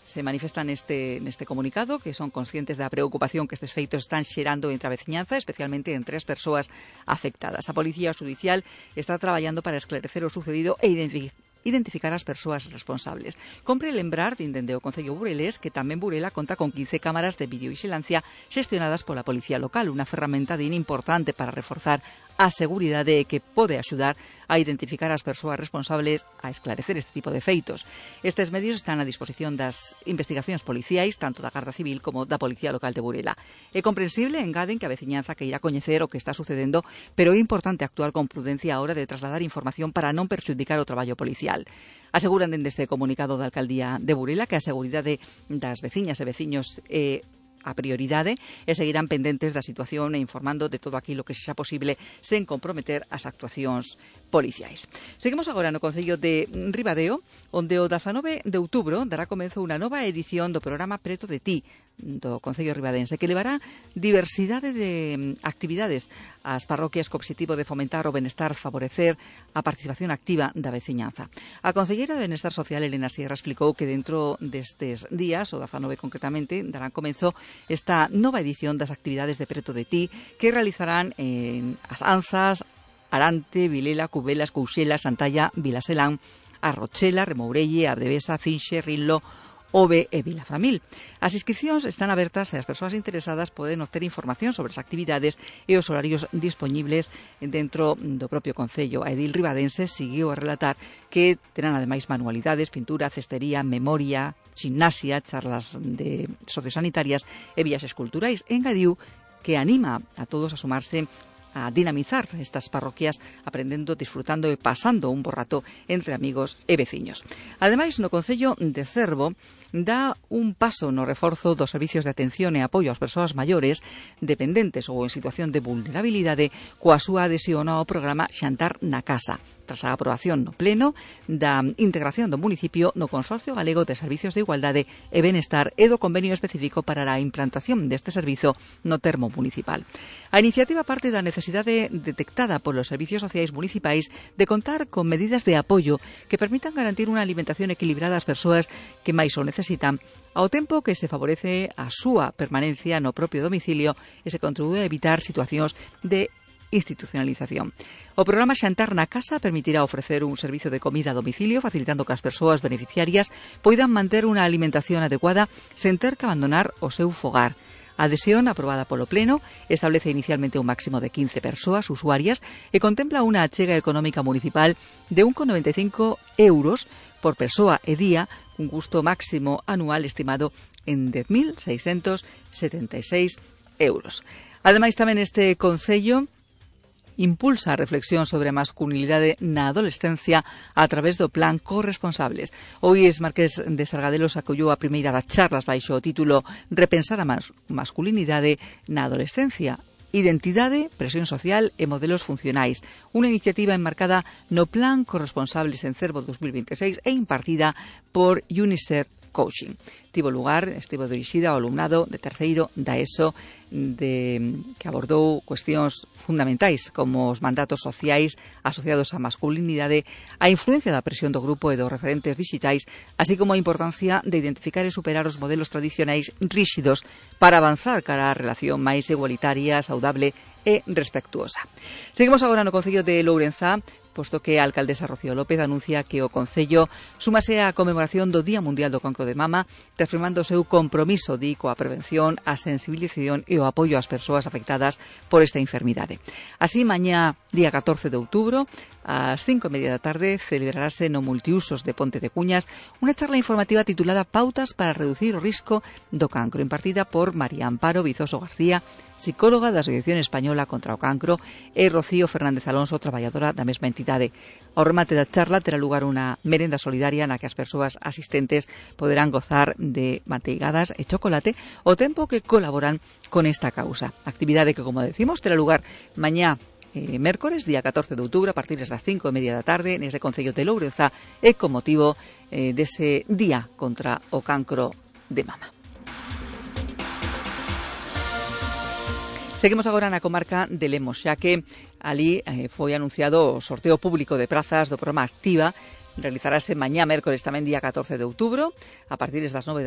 se manifestan neste comunicado que son conscientes da preocupación que estes feitos están xerando entre a veciñanza, especialmente entre as persoas afectadas. A Policía Judicial está traballando para esclarecer o sucedido e identificar as persoas responsables. Compre lembrar, dende o Concello burelés, que tamén Burela conta con 15 cámaras de videovigilancia xestionadas pola Policía Local, unha ferramenta importante para reforzar a seguridade que pode axudar a identificar as persoas responsables a esclarecer este tipo de feitos. Estes medios están a disposición das investigacións policiais, tanto da Garda Civil como da Policía Local de Burela. É comprensible, engaden, que a veciñanza queira coñecer o que está sucedendo, pero é importante actuar con prudencia a hora de trasladar información para non perxudicar o traballo policial. Aseguran dende este comunicado da Alcaldía de Burela que a seguridade das veciñas e veciños a prioridade e seguirán pendentes da situación e informando de todo aquilo que sexa posible sen comprometer as actuacións policiais. Seguimos agora no Concello de Ribadeo, onde o 19 de outubro dará comezo unha nova edición do programa Preto de Ti, do Concello ribadense, que levará diversidade de actividades ás parroquias co obxectivo de fomentar o benestar, favorecer a participación activa da veciñanza. A concelleira de Benestar Social, Elena Sierra, explicou que dentro destes días, o 19 concretamente, darán comezo esta nova edición das actividades de Preto de Ti, que realizarán en As Anzas, Arante, Vilela, Cubelas, Couxela, Santalla, Vilaselán, Arrochela, Remourelle, Abdevesa, Cinxe, Rinlo, Ove e Vilaframil. As inscripcións están abertas e as persoas interesadas poden obter información sobre as actividades e os horarios dispoñibles dentro do propio Concello. A edil ribadense seguiu a relatar que terán ademais manualidades, pintura, cestería, memoria, gimnasia, charlas de sociosanitarias e viaxes culturais. Engadiu que anima a todos a sumarse a dinamizar estas parroquias aprendendo, disfrutando e pasando un bo rato entre amigos e veciños. Ademais, no Concello de Cervo dá un paso no reforzo dos servicios de atención e apoio ás persoas maiores dependentes ou en situación de vulnerabilidade coa súa adhesión ao programa Xantar na Casa, tras a aprobación no Pleno da integración do municipio no Consorcio Galego de Servicios de Igualdade e Benestar e do convenio específico para a implantación deste servizo no termo municipal. A iniciativa parte da necesidade detectada polos servicios sociais municipais de contar con medidas de apoio que permitan garantir unha alimentación equilibrada ás persoas que máis o necesitan, ao tempo que se favorece a súa permanencia no propio domicilio e se contribúe a evitar situacións de institucionalización. O programa Xantar na Casa permitirá ofrecer un servizo de comida a domicilio, facilitando que as persoas beneficiarias poidan manter unha alimentación adecuada sen ter que abandonar o seu fogar. A adhesión aprobada polo Pleno establece inicialmente un máximo de 15 persoas usuarias e contempla unha achega económica municipal de 1,95 euros por persoa e día, un custo máximo anual estimado en 10.676 euros. Ademais, tamén este Concello impulsa a reflexión sobre a masculinidade na adolescencia a través do plan Corresponsables. Hoy es Marqués de Sargadelos acollou a primeira das charlas baixo o título Repensar a masculinidade na adolescencia, identidade, presión social e modelos funcionais. Unha iniciativa enmarcada no plan Corresponsables en Cervo 2026 e impartida por UNICEF Coaching. Estivo dirixida ao alumnado de terceiro da ESO que abordou cuestións fundamentais como os mandatos sociais asociados á masculinidade, a influencia da presión do grupo e dos referentes digitais, así como a importancia de identificar e superar os modelos tradicionais ríxidos para avanzar cara á relación máis igualitaria, saudable e respectuosa. Seguimos agora no Concello de Lourenzá, posto que a alcaldesa Rocío López anuncia que o Concello súmase á conmemoración do Día Mundial do Cancro de Mama, reafirmando o seu compromiso coa prevención, a sensibilización e o apoio ás persoas afectadas por esta enfermidade. Así, mañá, día 14 de outubro, ás 5:30 da tarde, celebrarase no Multiusos de Ponte de Cuñas unha charla informativa titulada Pautas para reducir o risco do cancro, impartida por María Amparo Vizoso García, psicóloga da Asociación Española contra o Cancro, e Rocío Fernández Alonso, traballadora da mesma entidade. Ao remate da charla terá lugar unha merenda solidaria na que as persoas asistentes poderán gozar de manteigadas e chocolate ao tempo que colaboran con esta causa. Actividade que, como decimos, terá lugar mañá mércores, día 14 de outubro, a partir das 5:30 da tarde, nese Concello de Lourenzá, e con motivo dese Día contra o Cancro de Mama. Seguimos agora na comarca de Lemos, xa que ali foi anunciado o sorteo público de prazas do programa Activa. Realizarase mañá mércores tamén día 14 de outubro, a partir das 9